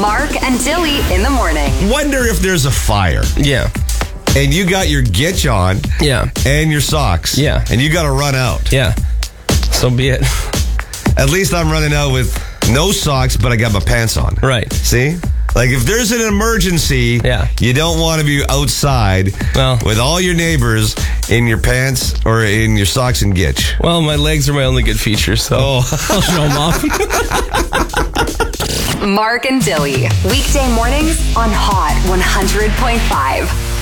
Mark and Dilly in the morning. Wonder if there's a fire. Yeah. And you got your gitch on. Yeah. And your socks. Yeah. And you got to run out. Yeah. So be it. At least I'm running out with no socks, but I got my pants on. Right. See? Like, if there's an emergency, Yeah. you don't want to be outside with all your neighbors in your pants or in your socks and gitch. Well, my legs are my only good feature, so I'll show them off. Mark and Dilly. Weekday mornings on Hot 100.5.